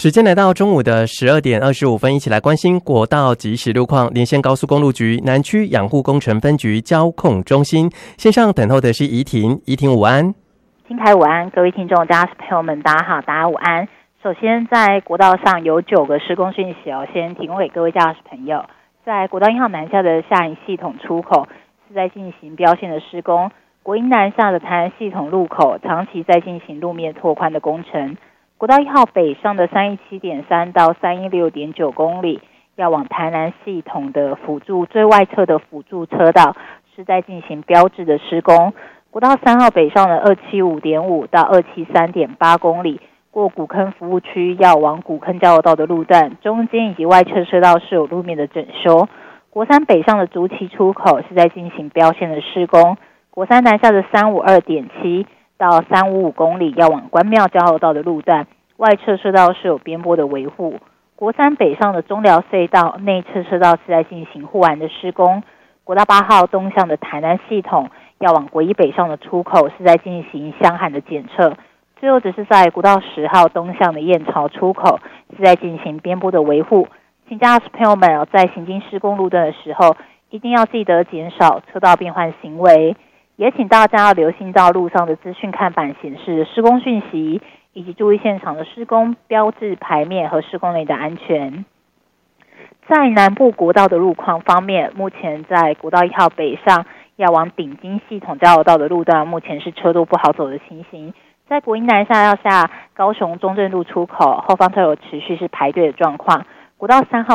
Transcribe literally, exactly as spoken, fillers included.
时间来到中午的十二点二十五分，一起来关心国道即时路况。连线高速公路局南区养护工程分局交控中心，线上等候的是怡婷。怡婷午安。 金凯午安，各位听众、家朋友们，大家好，大家午安。首先，在国道上有九个施工讯息哦，先提供给各位驾驶朋友。在国道一号南下的下营系统出口是在进行标线的施工，国一南下的台南系统路口长期在进行路面拓宽的工程。国道一号北上的三一七点三到三一六点九公里，要往台南系统的辅助最外侧的辅助车道是在进行标志的施工。国道三号北上的二七五点五到二七三点八公里，过古坑服务区要往古坑交流道的路段，中间以及外侧车道是有路面的整修。国三北上的竹崎出口是在进行标线的施工。国三南下的三五二点七到三五五公里，要往关庙交流道的路段，外侧车道是有边坡的维护。国三北上的中寮隧道内侧车道是在进行护栏的施工。国道八号东向的台南系统要往国一北上的出口是在进行箱涵的检测。最后只是在国道十号东向的燕巢出口是在进行边坡的维护。请驾驶朋友们在行经施工路段的时候，一定要记得减少车道变换行为。也请大家要留心到路上的资讯看板显示的施工讯息，以及注意现场的施工标志牌面和施工内的安全。在南部国道的路况方面，目前在国道一号北上要往顶金系统交流道的路段，目前是车多不好走的情形。在国一南下要下高雄中正路出口，后方车有持续是排队的状况。国道三号